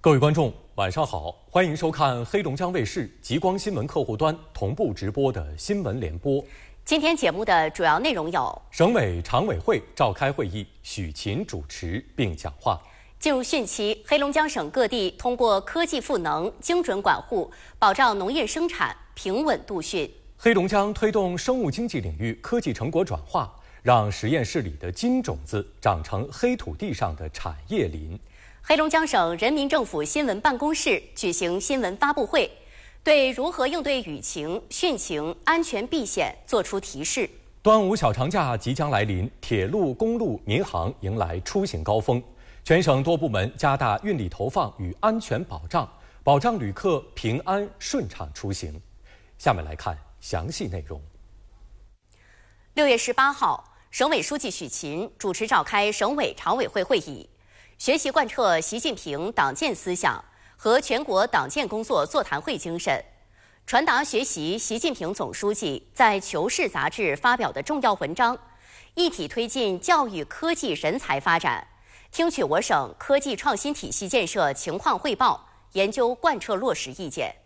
各位观众，晚上好，欢迎收看黑龙江卫视极光新闻客户端同步直播的新闻联播。 今天节目的主要内容有： 省委常委会召开会议，许勤主持并讲话。 进入汛期，黑龙江省各地通过科技赋能、精准管护，保障农业生产平稳度汛。 黑龙江推动生物经济领域科技成果转化，让实验室里的金种子长成黑土地上的产业林。 黑龙江省人民政府新闻办公室举行新闻发布会，对如何应对雨情、汛情、安全避险作出提示。 端午小长假即将来临，铁路、公路、民航迎来出行高峰，全省多部门加大运力投放与安全保障，保障旅客平安顺畅出行。下面来看详细内容。 6月18号，省委书记许勤主持召开省委常委会会议，学习贯彻习近平党建思想和全国党建工作座谈会精神，传达学习习近平总书记在《求是》杂志发表的重要文章，一体推进教育科技人才发展，听取我省科技创新体系建设情况汇报，研究贯彻落实意见。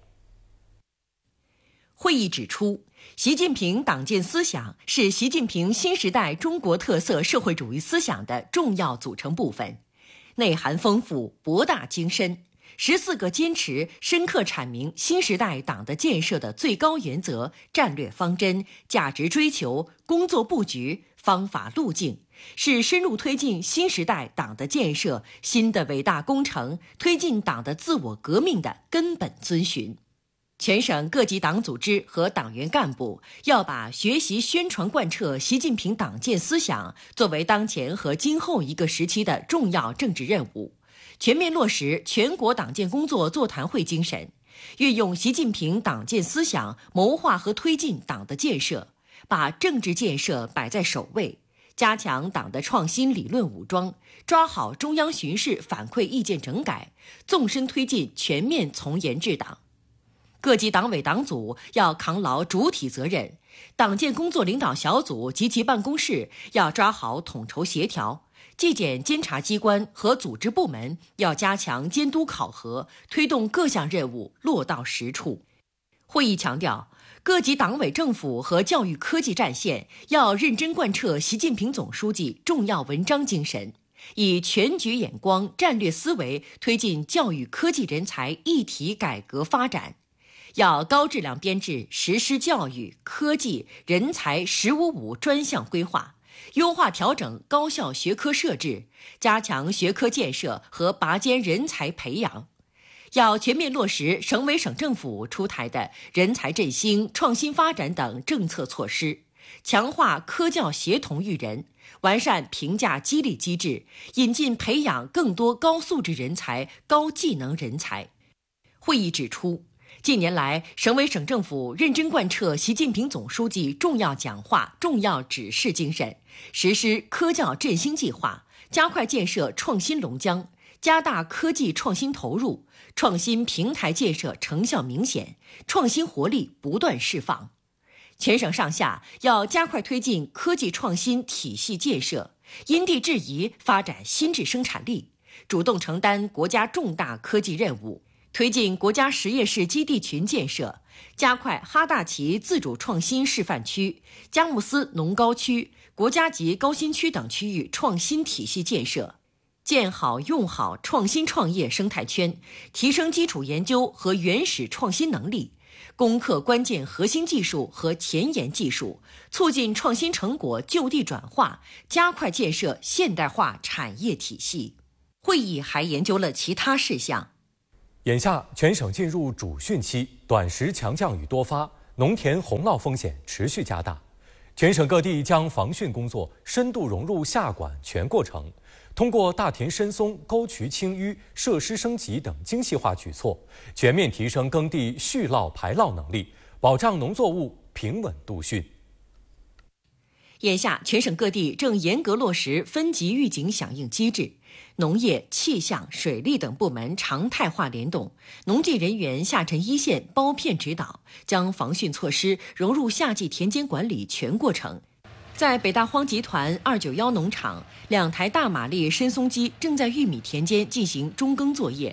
会议指出，习近平党建思想是习近平新时代中国特色社会主义思想的重要组成部分，内涵丰富、博大精深，14个坚持深刻阐明新时代党的建设的最高原则、战略方针、价值追求、工作布局、方法路径，是深入推进新时代党的建设新的伟大工程、推进党的自我革命的根本遵循。全省各级党组织和党员干部要把学习宣传贯彻习近平党建思想作为当前和今后一个时期的重要政治任务，全面落实全国党建工作座谈会精神，运用习近平党建思想谋划和推进党的建设，把政治建设摆在首位，加强党的创新理论武装，抓好中央巡视反馈意见整改，纵深推进全面从严治党。各级党委党组要扛牢主体责任，党建工作领导小组及其办公室要抓好统筹协调，纪检监察机关和组织部门要加强监督考核，推动各项任务落到实处。会议强调，各级党委政府和教育科技战线要认真贯彻习近平总书记重要文章精神，以全局眼光、战略思维推进教育科技人才一体改革发展，要高质量编制实施教育、科技、人才“十五五”专项规划，优化调整高校学科设置，加强学科建设和拔尖人才培养。要全面落实省委省政府出台的人才振兴、创新发展等政策措施，强化科教协同育人，完善评价激励机制，引进培养更多高素质人才、高技能人才。会议指出，近年来，省委省政府认真贯彻习近平总书记重要讲话、重要指示精神，实施科教振兴计划，加快建设创新龙江，加大科技创新投入，创新平台建设成效明显，创新活力不断释放。全省上下要加快推进科技创新体系建设，因地制宜发展新质生产力，主动承担国家重大科技任务，推进国家实验室基地群建设，加快哈大旗自主创新示范区、佳木斯农高区、国家级高新区等区域创新体系建设，建好用好创新创业生态圈，提升基础研究和原始创新能力，攻克关键核心技术和前沿技术，促进创新成果就地转化，加快建设现代化产业体系。会议还研究了其他事项。 眼下全省进入主汛期，短时强降雨多发，农田洪涝风险持续加大。全省各地将防汛工作深度融入下管全过程，通过大田深松、沟渠清淤、设施升级等精细化举措，全面提升耕地蓄涝排涝能力，保障农作物平稳度汛。 眼下，全省各地正严格落实分级预警响应机制，农业、气象、水利等部门常态化联动，农技人员下沉一线包片指导，将防汛措施融入夏季田间管理全过程。在北大荒集团291农场，2台大马力深松机正在玉米田间进行中耕作业，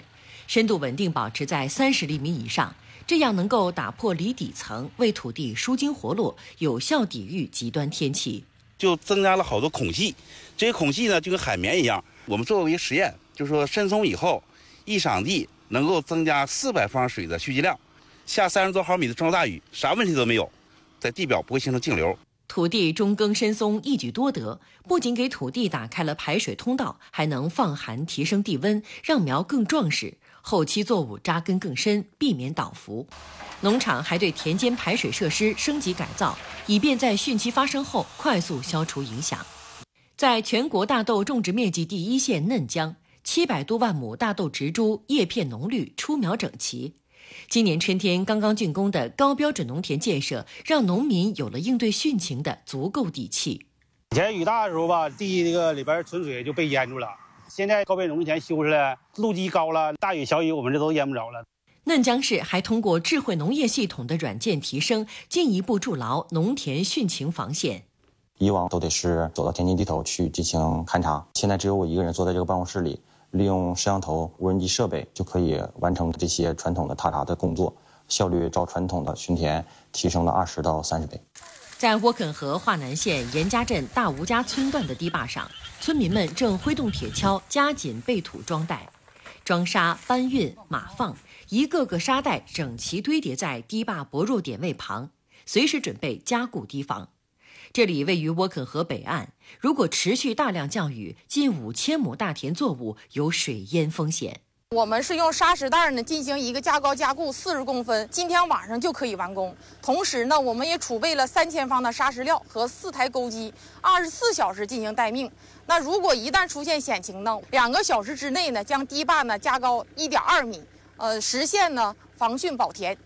深度稳定保持在30厘米以上，这样能够打破离底层，为土地输精活络，有效抵御极端天气。 就增加了好多孔隙，这些孔隙呢就跟海绵一样。我们做过一个实验，就是说深松以后，一晌地能够增加400方水的蓄积量，下30多毫米的中到大雨，啥问题都没有，在地表不会形成径流。 土地中耕深松一举多得，不仅给土地打开了排水通道，还能放寒提升地温，让苗更壮实，后期作物扎根更深，避免倒伏。农场还对田间排水设施升级改造，以便在汛期发生后快速消除影响。在全国大豆种植面积第1线嫩江，700多万亩大豆植株叶片浓绿，出苗整齐。今年春天刚刚竣工的高标准农田建设，让农民有了应对汛情的足够底气。 以前雨大的时候吧，地这个里边存水就被淹住了。现在高标准农田修出来，路基高了，大雨小雨我们这都淹不着了。 嫩江市还通过智慧农业系统的软件提升，进一步筑牢农田汛情防线。 以往都得是走到田间地头去进行勘察，现在只有我一个人坐在这个办公室里，利用摄像头、无人机设备就可以完成这些传统的踏查的工作，效率照传统的巡田提升了20到30倍。 在窝垦河华南县严家镇大吴家村段的堤坝上，村民们正挥动铁锹加紧备土装袋，装沙、搬运、码放，一个个沙袋整齐堆叠在堤坝薄弱点位旁，随时准备加固堤防。这里位于窝垦河北岸，如果持续大量降雨，近5000亩大田作物有水淹风险。 我们是用砂石袋呢进行一个加高加固40公分，今天晚上就可以完工。同时呢，我们也储备了3000方的砂石料和4台钩机，24小时进行待命。那如果一旦出现险情呢，2个小时之内呢，将堤坝呢加高1.2米，实现呢防汛保田。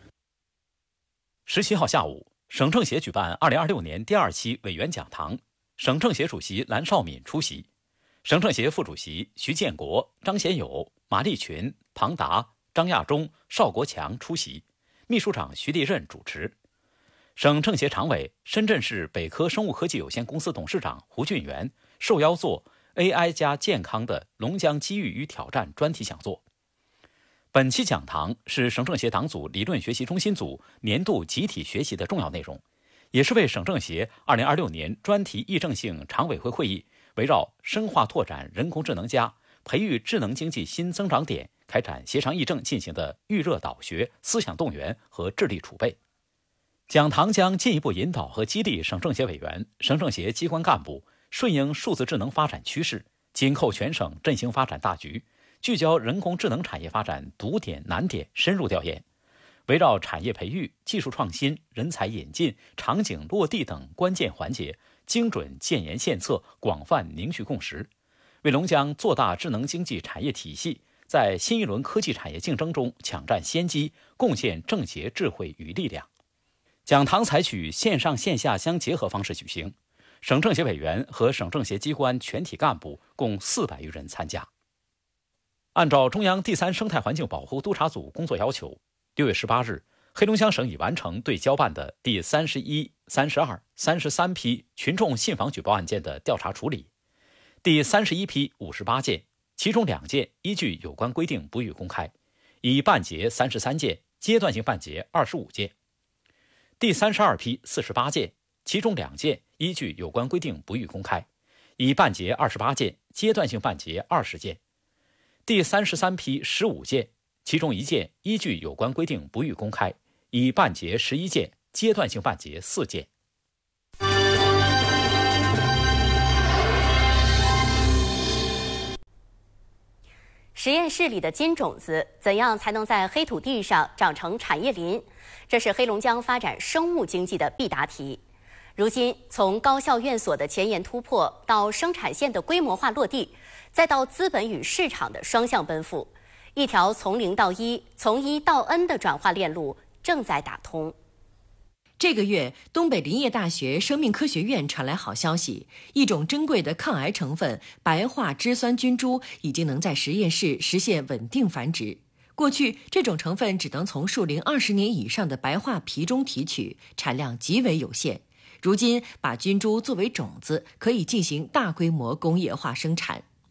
17号下午，省政协举办2026年第2期委员讲堂，省政协主席蓝绍敏出席，省政协副主席徐建国、张贤友、马立群、庞达、张亚中、邵国强出席，秘书长徐立任主持。省政协常委、深圳市北科生物科技有限公司董事长胡俊元受邀做 AI 加健康的龙江机遇与挑战专题讲座。本期讲堂是省政协党组理论学习中心组年度集体学习的重要内容，也是为省政协2026年专题议政性常委会会议围绕深化拓展人工智能+培育智能经济新增长点开展协商议政进行的预热导学、思想动员和智力储备。讲堂将进一步引导和激励省政协委员、省政协机关干部顺应数字智能发展趋势，紧扣全省振兴发展大局，聚焦人工智能产业发展堵点难点深入调研，围绕产业培育、技术创新、人才引进、场景落地等关键环节，精准建言献策，广泛凝聚共识，为龙江做大智能经济产业体系，在新一轮科技产业竞争中抢占先机，贡献政协智慧与力量。讲堂采取线上线下相结合方式举行，省政协委员和省政协机关全体干部共400余人参加。按照中央第3生态环境保护督察组工作要求，6月18日，黑龙江省已完成对交办的第31、32、33批群众信访举报案件的调查处理。第31批58件，其中2件依据有关规定不予公开，已办结33件，阶段性办结25件。第32批48件，其中2件依据有关规定不予公开，已办结28件，阶段性办结20件。第33批15件，其中1件依据有关规定不予公开，已办结11件，阶段性办结4件。 实验室里的金种子，怎样才能在黑土地上长成产业林？这是黑龙江发展生物经济的必答题。如今，从高校院所的前沿突破，到生产线的规模化落地，再到资本与市场的双向奔赴，一条从0到1、从1到 N 的转化链路正在打通。 这个月，东北林业大学生命科学院传来好消息，一种珍贵的抗癌成分白化脂酸菌株已经能在实验室实现稳定繁殖。过去，这种成分只能从树龄20年以上的白化皮中提取，产量极为有限。如今，把菌株作为种子，可以进行大规模工业化生产。 我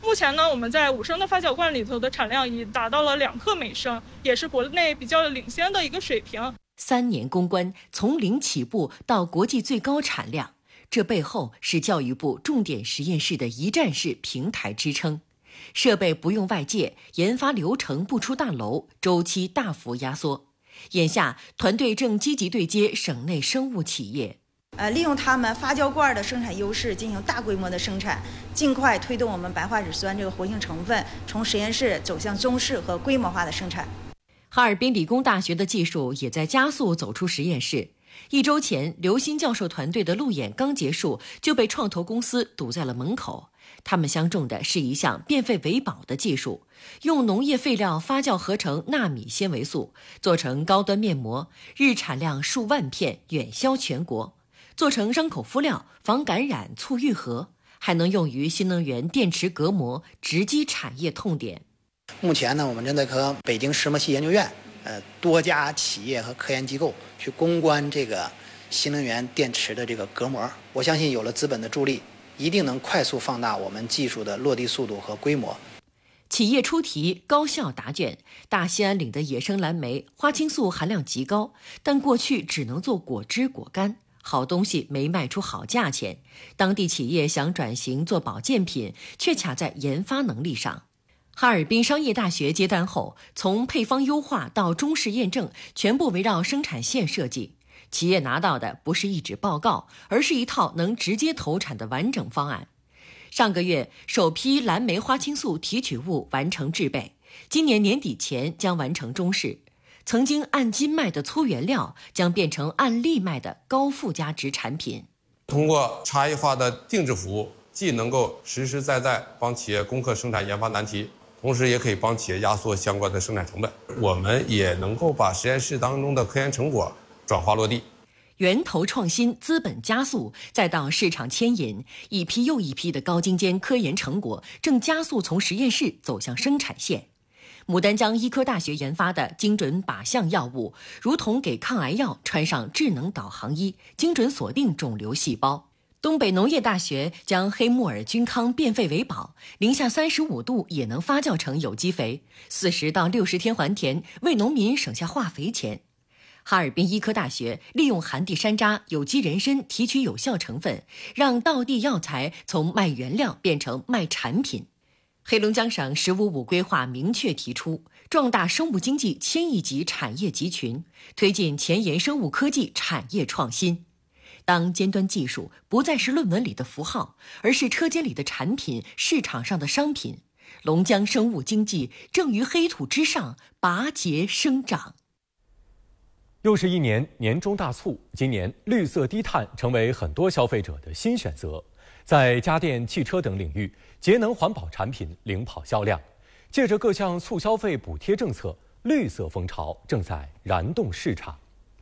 目前呢，我们在5升的发酵罐里头的产量已达到了2克每升，也是国内比较领先的一个水平。 3年攻关，从零起步到国际最高产量，这背后是教育部重点实验室的一站式平台支撑。设备不用外借，研发流程不出大楼，周期大幅压缩。眼下，团队正积极对接省内生物企业， 利用他们发酵罐的生产优势进行大规模的生产，尽快推动我们白化脂酸这个活性成分从实验室走向中式和规模化的生产。 哈尔滨理工大学的技术也在加速走出实验室。1周前，刘鑫教授团队的路演刚结束，就被创投公司堵在了门口。他们相中的是一项变废为宝的技术，用农业废料发酵合成纳米纤维素，做成高端面膜，日产量数万片，远销全国。做成伤口敷料，防感染、促愈合，还能用于新能源电池隔膜，直击产业痛点。 目前呢，我们正在和北京石墨烯研究院多家企业和科研机构去攻关这个新能源电池的这个隔膜。我相信有了资本的助力，一定能快速放大我们技术的落地速度和规模。 企业出题，高校答卷。大兴安岭的野生蓝莓花青素含量极高，但过去只能做果汁果干，好东西没卖出好价钱。当地企业想转型做保健品，却卡在研发能力上。哈尔滨商业大学接单后，从配方优化到中式验证，全部围绕生产线设计。企业拿到的不是一纸报告，而是一套能直接投产的完整方案。上个月，首批蓝莓花青素提取物完成制备，今年年底前将完成中式。曾经按斤卖的粗原料，将变成按粒卖的高附加值产品。 通过差异化的定制服务，既能够实实在在帮企业攻克生产研发难题，同时也可以帮企业压缩相关的生产成本。我们也能够把实验室当中的科研成果转化落地。 源头创新，资本加速，再到市场牵引，一批又一批的高精尖科研成果正加速从实验室走向生产线。牡丹江医科大学研发的精准靶向药物，如同给抗癌药穿上智能导航衣，精准锁定肿瘤细胞。东北农业大学将黑木耳菌糠变废为宝，零下35度也能发酵成有机肥，40到60天还田，为农民省下化肥钱。哈尔滨医科大学利用寒地山楂、有机人参提取有效成分，让道地药材从卖原料变成卖产品。黑龙江省“15+5”规划明确提出，壮大生物经济1000亿级产业集群，推进前沿生物科技产业创新。当尖端技术不再是论文里的符号，而是车间里的产品、市场上的商品，龙江生物经济正于黑土之上拔节生长。 又是一年年终大促，今年绿色低碳成为很多消费者的新选择。在家电、汽车等领域，节能环保产品领跑销量。借着各项促消费补贴政策，绿色风潮正在燃动市场。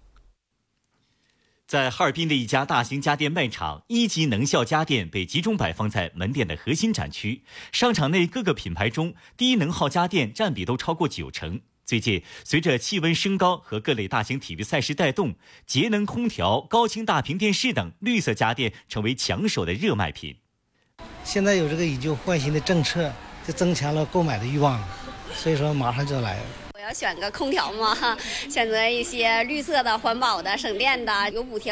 在哈尔滨的一家大型家电卖场，1级能效家电被集中摆放在门店的核心展区。商场内各个品牌中，低能耗家电占比都超过90%。最近，随着气温升高和各类大型体育赛事带动，节能空调、高清大屏电视等绿色家电成为抢手的热卖品。 现在有这个以旧换新的政策，就增强了购买的欲望，所以说马上就来了。 我要选个空调嘛，选择一些绿色的、环保的、省电的，有补贴。